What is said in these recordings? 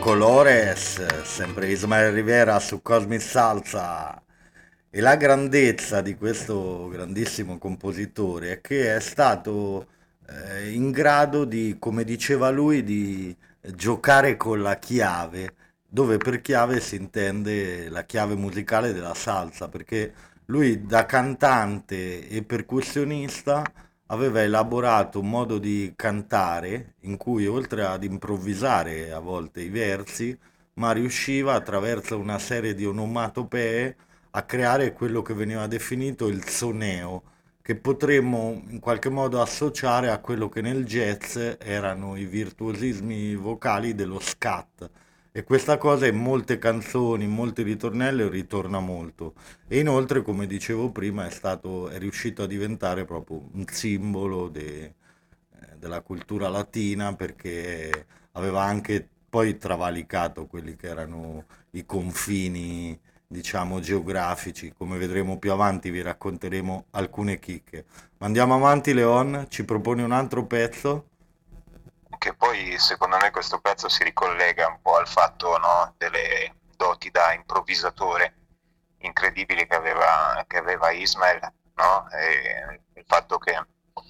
Colores, sempre Ismael Rivera su Cosmic Salsa. E la grandezza di questo grandissimo compositore è che è stato in grado di, come diceva lui, di giocare con la chiave, dove per chiave si intende la chiave musicale della salsa, perché lui da cantante e percussionista aveva elaborato un modo di cantare in cui oltre ad improvvisare a volte i versi, ma riusciva attraverso una serie di onomatopee a creare quello che veniva definito il soneo, che potremmo in qualche modo associare a quello che nel jazz erano i virtuosismi vocali dello scat. E questa cosa in molte canzoni, in molti ritornelli ritorna molto. E inoltre, come dicevo prima, è riuscito a diventare proprio un simbolo della cultura latina perché aveva anche poi travalicato quelli che erano i confini, diciamo, geografici. Come vedremo più avanti, vi racconteremo alcune chicche. Ma andiamo avanti, Leon, ci proponi un altro pezzo? Che poi secondo me questo pezzo si ricollega un po' al fatto, no, delle doti da improvvisatore incredibili che aveva Ismail, no? E il fatto che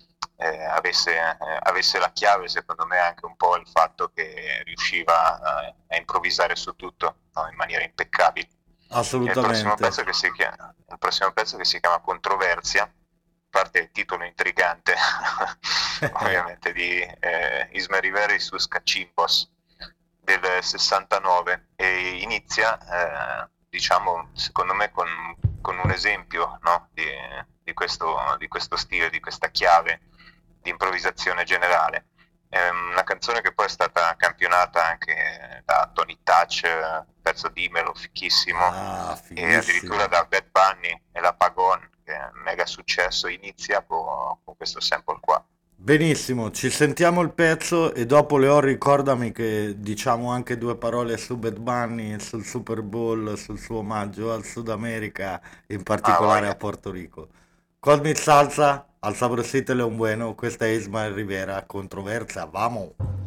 avesse la chiave, secondo me, anche un po' il fatto che riusciva a improvvisare su tutto, no? In maniera impeccabile. E Assolutamente. il prossimo pezzo che si chiama Controversia, a parte il titolo intrigante, ovviamente, di Ismael Rivera e sus Cachimbos del 69 e inizia, diciamo, secondo me con un esempio, no? di questo stile, di questa chiave di improvvisazione generale. È una canzone che poi è stata campionata anche da Tony Touch, pezzo di Melo fichissimo, Ah, e addirittura fighissimo. da Bad Bunny e la Pagon, che è un mega successo, inizia con questo sample qua. Benissimo, ci sentiamo il pezzo e dopo Leo ricordami che diciamo anche due parole su Bad Bunny, sul Super Bowl, sul suo omaggio al Sud America, in Ah, particolare a voglia. Porto Rico. Cosmic Salsa, al sabrosito Leon Bueno, questa è Ismael Rivera, controversa, vamos!